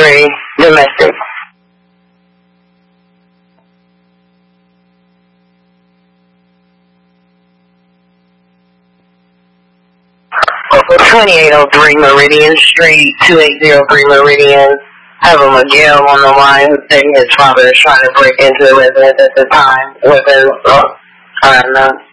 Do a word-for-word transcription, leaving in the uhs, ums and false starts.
three, domestic. twenty-eight oh three Meridian Street, two eight zero three Meridian. I have a Miguel on the line who's saying his father is trying to break into the residence at the time. Within, uh, I don't know.